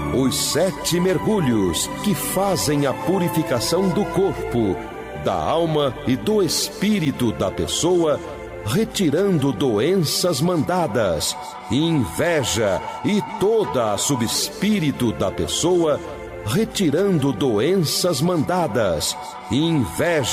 Os 7 mergulhos que fazem a purificação do corpo, da alma e do espírito da pessoa, retirando doenças mandadas, inveja e toda a subespírito da pessoa, retirando doenças mandadas, inveja